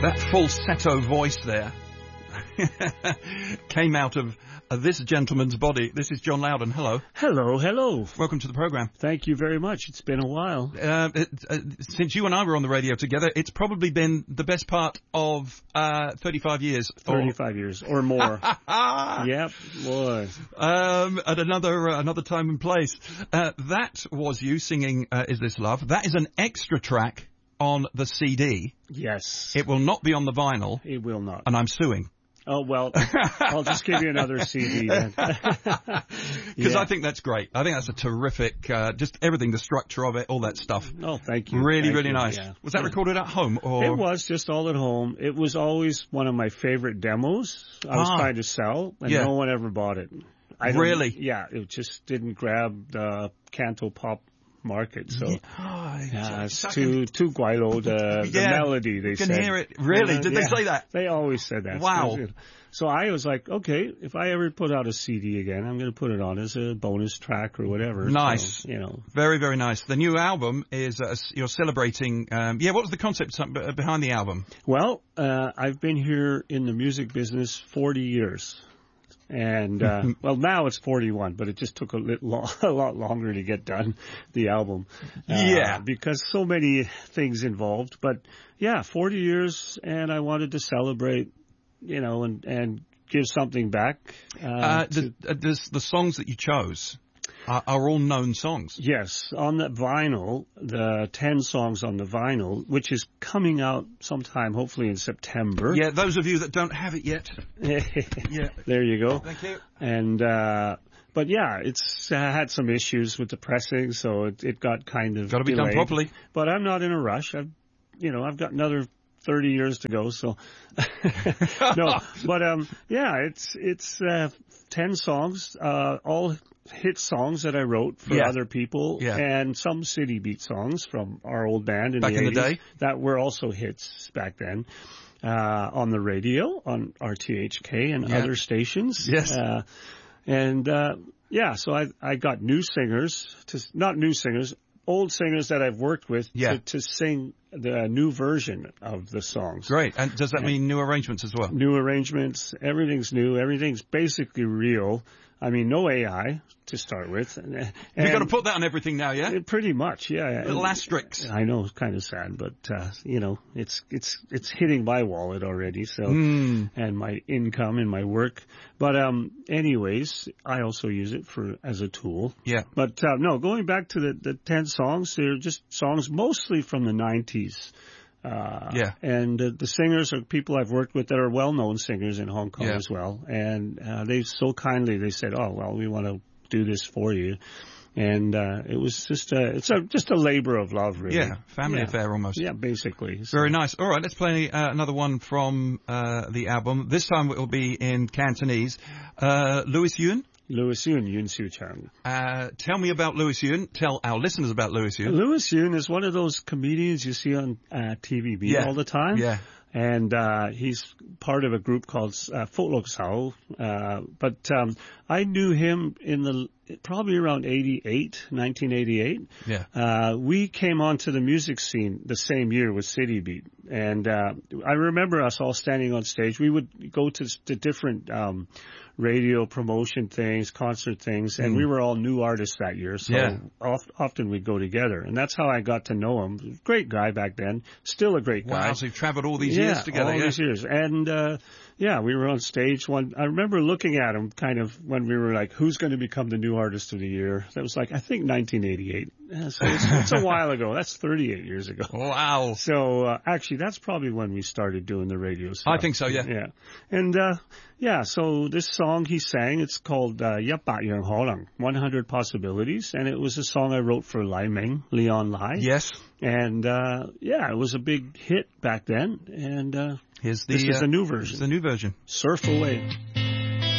That falsetto voice there came out of this gentleman's body. This is John Loudon. Hello. Hello, hello. Welcome to the program. Thank you very much. It's been a while. Since you and I were on the radio together, it's probably been the best part of 35 years. 35 years or more. Yep, boy. At another time and place. That was you singing Is This Love? That is an extra track on the CD. Yes. It will not be on the vinyl. It will not. And I'm suing. Oh, well, I'll just give you another CD then. Because I think that's great. I think that's a terrific, just everything, the structure of it, all that stuff. Oh, thank you. Really, thank really you. nice. Yeah. Was that recorded at home? Or? It was just all at home. It was always one of my favorite demos I was trying to sell, and no one ever bought it. Really? Yeah, it just didn't grab the Canto Pop market, so it's too guaylo, the melody, they said. You can hear it. Really? Did they say that? They always said that. Wow. So I was like, okay, if I ever put out a CD again, I'm going to put it on as a bonus track or whatever. Nice. So, Very, very nice. The new album is, you're celebrating, what was the concept behind the album? Well, I've been here in the music business 40 years. And, well, now it's 41, but it just took a lot longer to get done, the album. Because so many things involved. But, 40 years, and I wanted to celebrate, and give something back. The songs that you chose are all known songs. Yes. On the vinyl, the 10 songs on the vinyl, which is coming out sometime, hopefully in September. Yeah, those of you that don't have it yet. There you go. Thank you. And, but it's had some issues with the pressing, so it got kind of got to be delayed. Done properly. But I'm not in a rush. I've got another 30 years to go, so no. But it's 10 songs, all hit songs that I wrote for other people, and some city beat songs from our old band in back the 80s in the day that were also hits back then. On the radio, on RTHK and other stations. Yes. So I got new singers, not new singers, old singers that I've worked with to sing the new version of the songs. Great. And does that mean new arrangements as well? New arrangements. Everything's new. Everything's basically real. I mean, no AI to start with. You've got to put that on everything now, yeah? Pretty much, yeah. Little asterisks. I know, it's kind of sad, but, it's hitting my wallet already, so, and my income and my work. But, anyways, I also use it as a tool. Yeah. But, no, going back to the 10 songs, they're just songs mostly from the 90s. And the singers are people I've worked with that are well-known singers in Hong Kong as well. And they so kindly, they said, oh, well, we want to do this for you. And it was just a labor of love, really. Yeah, family affair almost. Yeah, basically. So. Very nice. All right, let's play another one from the album. This time it will be in Cantonese. Louis Yuen. Louis Yuen, Yuen Siu Chang. Tell me about Louis Yuen. Tell our listeners about Louis Yuen. Louis Yuen is one of those comedians you see on TVB all the time. Yeah. And he's part of a group called Phuc Lok Sao. But I knew him in probably around 1988. Yeah. We came onto the music scene the same year with City Beat. And I remember us all standing on stage. We would go to different radio promotion things, concert things, and we were all new artists that year, so often we'd go together. And that's how I got to know him. Great guy back then, still a great guy. Wow, so you've traveled all these years together. All these years. And, we were on stage I remember looking at him kind of when we were like, who's going to become the new artist of the year? That was like, I think 1988. So it's a while ago. That's 38 years ago. Wow. So, actually, that's probably when we started doing the radio stuff. I think so, yeah. Yeah. And, so this song he sang, it's called, 100 Possibilities. And it was a song I wrote for Lai Ming, Leon Lai. Yes. And, it was a big hit back then. And, this is the new version. It's the new version. Surf Away.